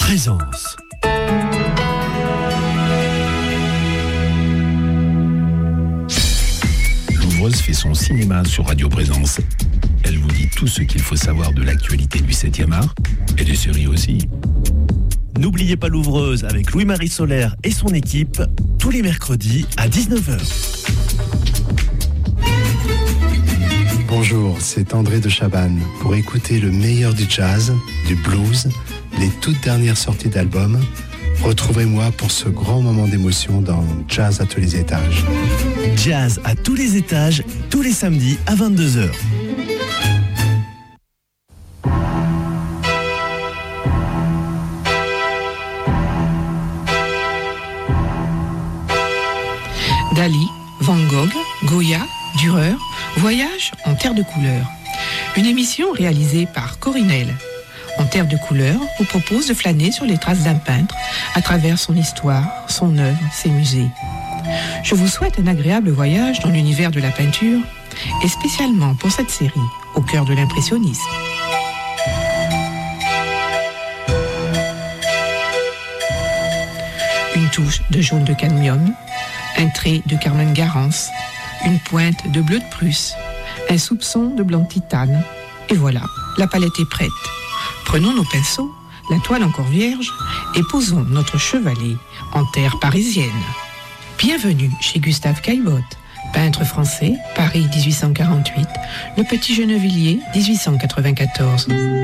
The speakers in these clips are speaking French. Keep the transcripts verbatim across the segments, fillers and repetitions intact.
Présence. L'ouvreuse fait son cinéma sur Radio Présence. Elle vous dit tout ce qu'il faut savoir de l'actualité du septième art et des séries aussi. N'oubliez pas l'ouvreuse avec Louis-Marie Solaire et son équipe tous les mercredis à dix-neuf heures. Bonjour, c'est André de Chabannes. Pour écouter le meilleur du jazz, du blues, les toutes dernières sorties d'albums, retrouvez-moi pour ce grand moment d'émotion dans Jazz à tous les étages. Jazz à tous les étages, tous les samedis à vingt-deux heures. Dali, Van Gogh, Goya, Dürer, Voyage en terre de couleur. Une émission réalisée par Corinel. En terre de couleur, vous propose de flâner sur les traces d'un peintre à travers son histoire, son œuvre, ses musées. Je vous souhaite un agréable voyage dans l'univers de la peinture et spécialement pour cette série, au cœur de l'impressionnisme. Une touche de jaune de cadmium, un trait de carmen garance, une pointe de bleu de Prusse, un soupçon de blanc de titane. Et voilà, la palette est prête. Prenons nos pinceaux, la toile encore vierge, et posons notre chevalet en terre parisienne. Bienvenue chez Gustave Caillebotte, peintre français, Paris dix-huit cent quarante-huit, Le Petit Gennevilliers dix-huit cent quatre-vingt-quatorze.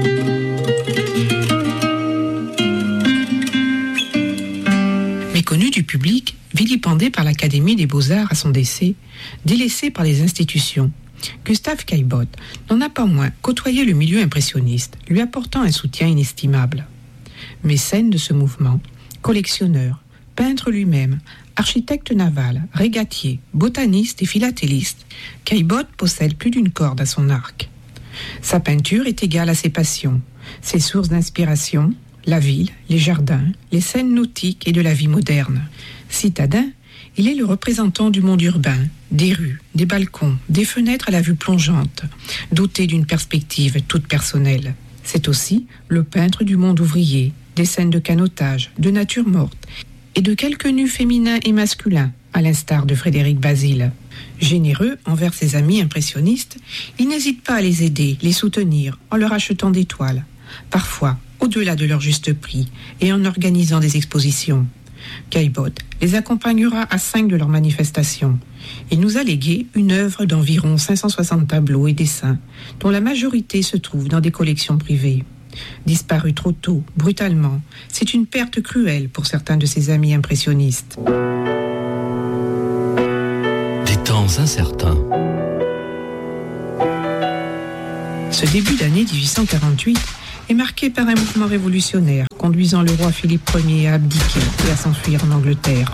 Méconnu du public, vilipendé par l'Académie des Beaux-Arts à son décès, délaissé par les institutions, Gustave Caillebotte n'en a pas moins côtoyé le milieu impressionniste, lui apportant un soutien inestimable. Mécène de ce mouvement, collectionneur, peintre lui-même, architecte naval, régatier, botaniste et philatéliste, Caillebotte possède plus d'une corde à son arc. Sa peinture est égale à ses passions, ses sources d'inspiration, la ville, les jardins, les scènes nautiques et de la vie moderne. Citadin, il est le représentant du monde urbain, des rues, des balcons, des fenêtres à la vue plongeante, doté d'une perspective toute personnelle. C'est aussi le peintre du monde ouvrier, des scènes de canotage, de nature morte, et de quelques nus féminins et masculins, à l'instar de Frédéric Basile. Généreux envers ses amis impressionnistes, il n'hésite pas à les aider, les soutenir, en leur achetant des toiles, parfois au-delà de leur juste prix, et en organisant des expositions. Caillebotte les accompagnera à cinq de leurs manifestations. Il nous a légué une œuvre d'environ cinq cent soixante tableaux et dessins, dont la majorité se trouve dans des collections privées. Disparu trop tôt, brutalement, c'est une perte cruelle pour certains de ses amis impressionnistes. Des temps incertains. Ce début d'année dix-huit cent quarante-huit est marqué par un mouvement révolutionnaire conduisant le roi Philippe Ier à abdiquer et à s'enfuir en Angleterre.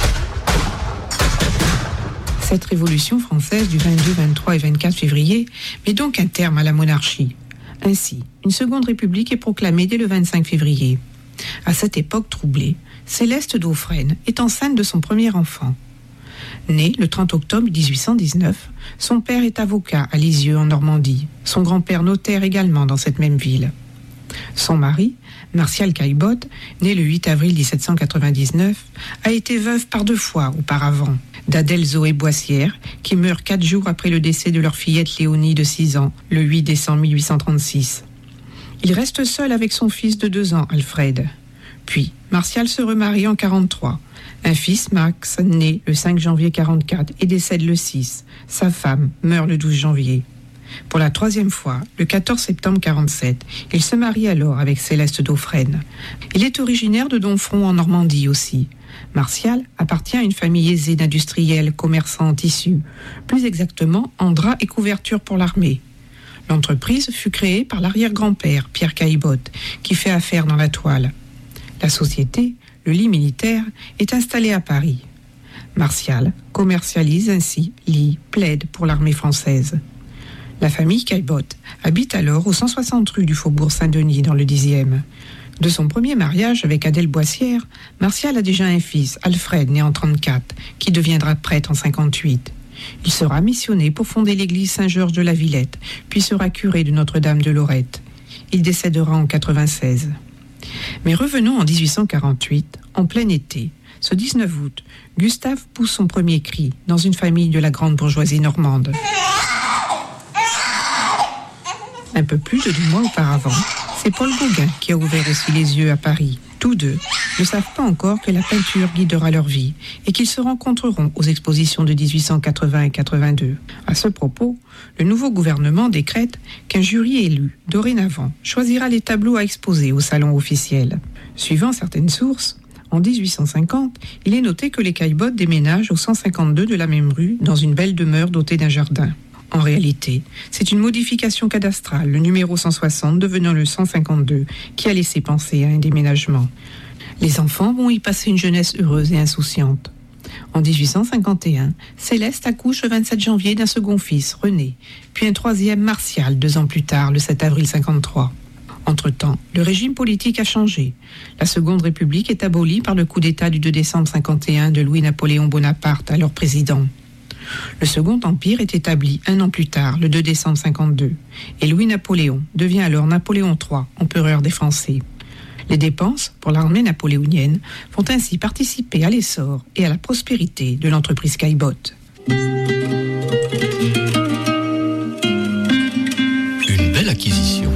Cette révolution française du vingt-deux, vingt-trois et vingt-quatre février met donc un terme à la monarchie. Ainsi, une seconde république est proclamée dès le vingt-cinq février. À cette époque troublée, Céleste Dauphren est enceinte de son premier enfant. Né le trente octobre dix-huit cent dix-neuf, son père est avocat à Lisieux en Normandie, son grand-père notaire également dans cette même ville. Son mari, Martial Caillebotte, né le huit avril dix-sept cent quatre-vingt-dix-neuf, a été veuve par deux fois auparavant, d'Adèle Zoé Boissière, qui meurt quatre jours après le décès de leur fillette Léonie de six ans, le huit décembre mille huit cent trente-six. Il reste seul avec son fils de deux ans, Alfred. Puis, Martial se remarie en quarante-trois. Un fils, Max, né le cinq janvier quarante-quatre et décède le six. Sa femme meurt le douze janvier. Pour la troisième fois, le quatorze septembre quarante-sept, il se marie alors avec Céleste Dauphren. Il est originaire de Domfront en Normandie aussi. Martial appartient à une famille aisée d'industriels, commerçants en tissus, plus exactement en draps et couvertures pour l'armée. L'entreprise fut créée par l'arrière-grand-père, Pierre Caillebotte, qui fait affaire dans la toile. La société, le lit militaire, est installée à Paris. Martial commercialise ainsi lits, plaids pour l'armée française. La famille Caillebotte habite alors au cent soixante rue du Faubourg Saint-Denis dans le dixième. De son premier mariage avec Adèle Boissière, Martial a déjà un fils, Alfred, né en trente-quatre, qui deviendra prêtre en cinquante-huit. Il sera missionné pour fonder l'église Saint-Georges de la Villette, puis sera curé de Notre-Dame de Lorette. Il décédera en quatre-vingt-seize. Mais revenons en dix-huit cent quarante-huit, en plein été. Ce dix-neuf août, Gustave pousse son premier cri dans une famille de la grande bourgeoisie normande. Un peu plus de deux mois auparavant, c'est Paul Gauguin qui a ouvert aussi les yeux à Paris. Tous deux ne savent pas encore que la peinture guidera leur vie et qu'ils se rencontreront aux expositions de dix-huit cent quatre-vingts et quatre-vingt-deux. À ce propos, le nouveau gouvernement décrète qu'un jury élu, dorénavant, choisira les tableaux à exposer au salon officiel. Suivant certaines sources, en dix-huit cent cinquante, il est noté que les Caillebotte déménagent au cent cinquante-deux de la même rue dans une belle demeure dotée d'un jardin. En réalité, c'est une modification cadastrale, le numéro cent soixante devenant le cent cinquante-deux, qui a laissé penser à un déménagement. Les enfants vont y passer une jeunesse heureuse et insouciante. En dix-huit cent cinquante et un, Céleste accouche le vingt-sept janvier d'un second fils, René, puis un troisième, Martial, deux ans plus tard, le sept avril cinquante-trois. Entre-temps, le régime politique a changé. La Seconde République est abolie par le coup d'État du deux décembre cinquante et un de Louis-Napoléon Bonaparte, alors président. Le Second Empire est établi un an plus tard, le deux décembre cinquante-deux, et Louis-Napoléon devient alors Napoléon trois, empereur des Français. Les dépenses pour l'armée napoléonienne vont ainsi participer à l'essor et à la prospérité de l'entreprise Caillebotte. Une belle acquisition.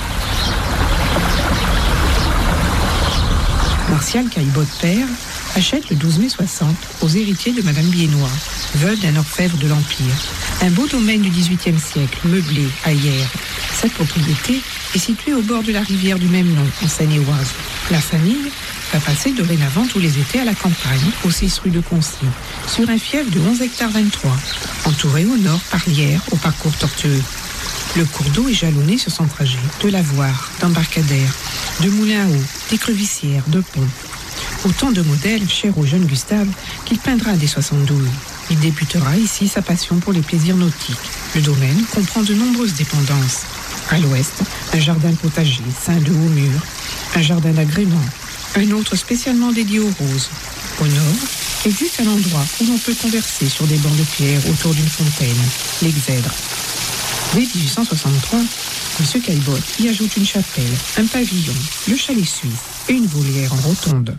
Martial Caillebotte père achète le douze mai soixante aux héritiers de Madame Biennois, veuve d'un orfèvre de l'Empire, un beau domaine du dix-huitième siècle, meublé à Hyères. Cette propriété est située au bord de la rivière du même nom, en Seine-et-Oise. La famille va passer dorénavant tous les étés à la campagne, au six rue de Concy, sur un fief de onze hectares vingt-trois, entouré au nord par l'Hyères, au parcours tortueux. Le cours d'eau est jalonné sur son trajet de lavoirs, d'embarcadères, de moulins à eau, d'écrevissières, de ponts. Autant de modèles chers au jeune Gustave qu'il peindra dès soixante-douze. Il débutera ici sa passion pour les plaisirs nautiques. Le domaine comprend de nombreuses dépendances. À l'ouest, un jardin potager ceint de hauts murs, un jardin d'agrément, un autre spécialement dédié aux roses. Au nord, existe un endroit où l'on peut converser sur des bancs de pierre autour d'une fontaine, l'Exèdre. Dès dix-huit cent soixante-trois, M. Caillebotte y ajoute une chapelle, un pavillon, le chalet suisse et une volière en rotonde.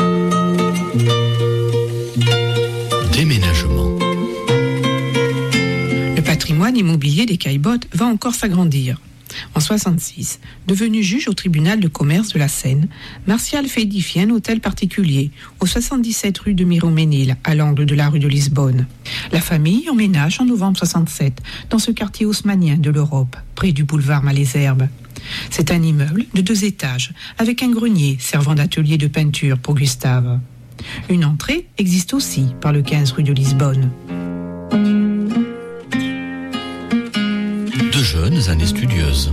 Déménagement. Le patrimoine immobilier des Caillebotte va encore s'agrandir. En soixante-six, devenu juge au tribunal de commerce de la Seine, Martial fait édifier un hôtel particulier au soixante-dix-sept rue de Miroménil, à l'angle de la rue de Lisbonne. La famille emménage en novembre soixante-sept dans ce quartier haussmannien de l'Europe, près du boulevard Malesherbes. C'est un immeuble de deux étages, avec un grenier servant d'atelier de peinture pour Gustave. Une entrée existe aussi par le quinze rue de Lisbonne. De jeunes années studieuses.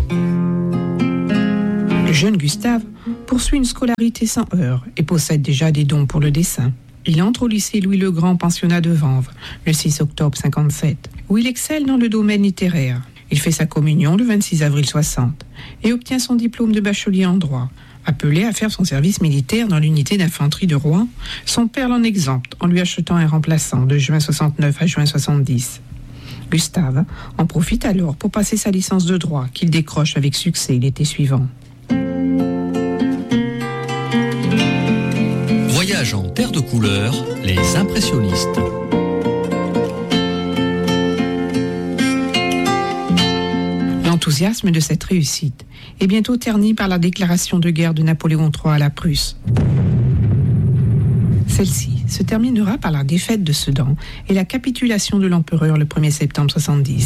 Le jeune Gustave poursuit une scolarité sans heurts et possède déjà des dons pour le dessin. Il entre au lycée Louis-le-Grand, pensionnat de Vanves, le six octobre cinquante-sept, où il excelle dans le domaine littéraire. Il fait sa communion le vingt-six avril soixante et obtient son diplôme de bachelier en droit. Appelé à faire son service militaire dans l'unité d'infanterie de Rouen, son père l'en exempte en lui achetant un remplaçant de juin soixante-neuf à juin soixante-dix. Gustave en profite alors pour passer sa licence de droit qu'il décroche avec succès l'été suivant. Voyage en terre de couleur, les impressionnistes. L'enthousiasme de cette réussite est bientôt terni par la déclaration de guerre de Napoléon trois à la Prusse. Celle-ci se terminera par la défaite de Sedan et la capitulation de l'empereur le premier septembre soixante-dix.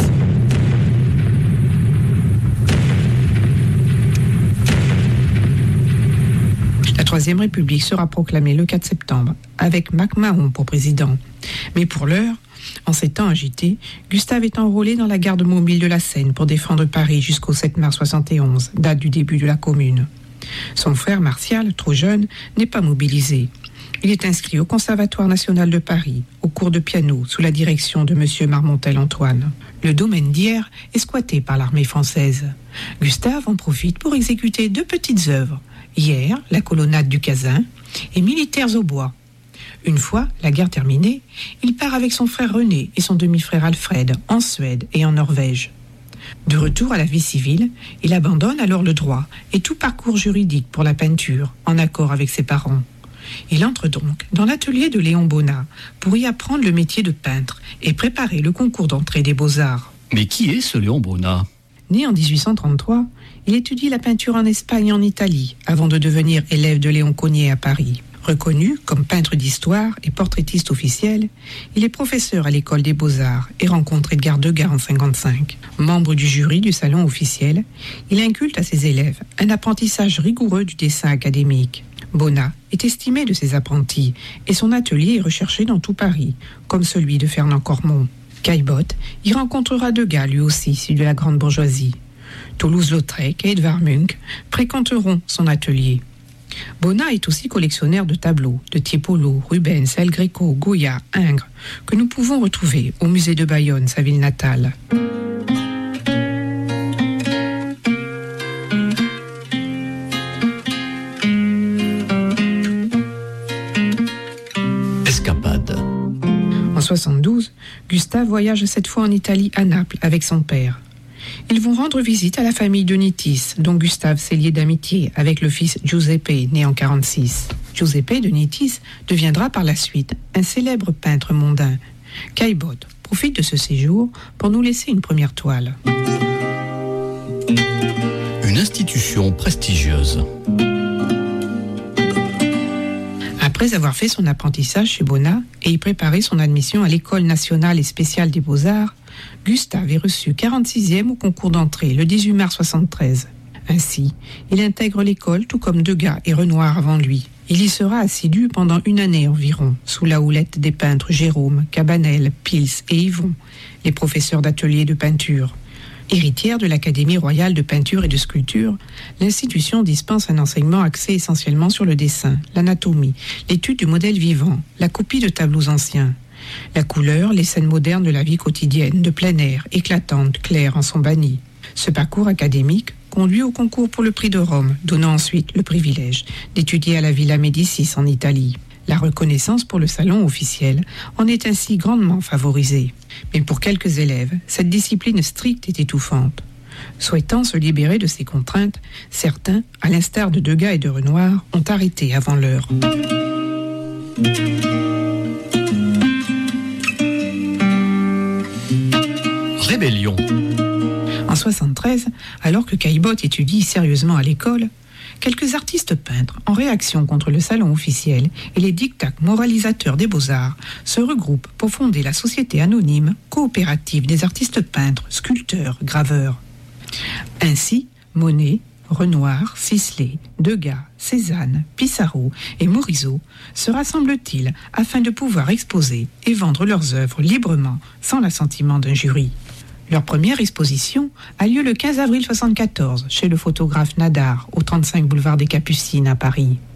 La Troisième République sera proclamée le quatre septembre, avec MacMahon pour président. Mais pour l'heure, en ces temps agités, Gustave est enrôlé dans la garde mobile de la Seine pour défendre Paris jusqu'au sept mars soixante et onze, date du début de la Commune. Son frère Martial, trop jeune, n'est pas mobilisé. Il est inscrit au Conservatoire national de Paris, au cours de piano, sous la direction de M. Marmontel-Antoine. Le domaine d'Hyères est squatté par l'armée française. Gustave en profite pour exécuter deux petites œuvres. Hyères, la colonnade du Casin, et Militaires au bois. Une fois la guerre terminée, il part avec son frère René et son demi-frère Alfred en Suède et en Norvège. De retour à la vie civile, il abandonne alors le droit et tout parcours juridique pour la peinture, en accord avec ses parents. Il entre donc dans l'atelier de Léon Bonnat pour y apprendre le métier de peintre et préparer le concours d'entrée des Beaux-Arts. Mais qui est ce Léon Bonnat ? Né en dix-huit cent trente-trois, il étudie la peinture en Espagne et en Italie avant de devenir élève de Léon Cogniet à Paris. Reconnu comme peintre d'histoire et portraitiste officiel, il est professeur à l'école des Beaux-Arts et rencontre Edgar Degas en cinquante-cinq. Membre du jury du salon officiel, il inculte à ses élèves un apprentissage rigoureux du dessin académique. Bonnat est estimé de ses apprentis et son atelier est recherché dans tout Paris, comme celui de Fernand Cormon. Caillebotte y rencontrera Degas, lui aussi issu de la grande bourgeoisie. Toulouse-Lautrec et Edvard Munch fréquenteront son atelier. Bonnat est aussi collectionneur de tableaux de Tiepolo, Rubens, El Greco, Goya, Ingres, que nous pouvons retrouver au musée de Bayonne, sa ville natale. Escapade. En soixante-douze, Gustave voyage cette fois en Italie à Naples avec son père. Ils vont rendre visite à la famille de Nittis, dont Gustave s'est lié d'amitié avec le fils Giuseppe, né en quarante-six. Giuseppe de Nittis deviendra par la suite un célèbre peintre mondain. Caillebotte profite de ce séjour pour nous laisser une première toile. Une institution prestigieuse. Après avoir fait son apprentissage chez Bonnat et y préparé son admission à l'École nationale et spéciale des Beaux-Arts, Gustave est reçu quarante-sixième au concours d'entrée le dix-huit mars soixante-treize. Ainsi, il intègre l'école tout comme Degas et Renoir avant lui. Il y sera assidu pendant une année environ, sous la houlette des peintres Jérôme, Cabanel, Pils et Yvon, les professeurs d'atelier de peinture. Héritière de l'Académie royale de peinture et de sculpture, l'institution dispense un enseignement axé essentiellement sur le dessin, l'anatomie, l'étude du modèle vivant, la copie de tableaux anciens. La couleur, les scènes modernes de la vie quotidienne, de plein air, éclatantes, claires, en sont bannies. Ce parcours académique conduit au concours pour le prix de Rome, donnant ensuite le privilège d'étudier à la Villa Médicis en Italie. La reconnaissance pour le salon officiel en est ainsi grandement favorisée. Mais pour quelques élèves, cette discipline stricte est étouffante. Souhaitant se libérer de ces contraintes, certains, à l'instar de Degas et de Renoir, ont arrêté avant l'heure. Rébellion. En soixante-treize, alors que Caillebotte étudie sérieusement à l'école, quelques artistes peintres, en réaction contre le salon officiel et les diktats moralisateurs des Beaux-Arts, se regroupent pour fonder la société anonyme coopérative des artistes peintres, sculpteurs, graveurs. Ainsi, Monet, Renoir, Sisley, Degas, Cézanne, Pissarro et Morisot se rassemblent-ils afin de pouvoir exposer et vendre leurs œuvres librement, sans l'assentiment d'un jury. Leur première exposition a lieu le quinze avril soixante-quatorze chez le photographe Nadar, au trente-cinq boulevard des Capucines à Paris.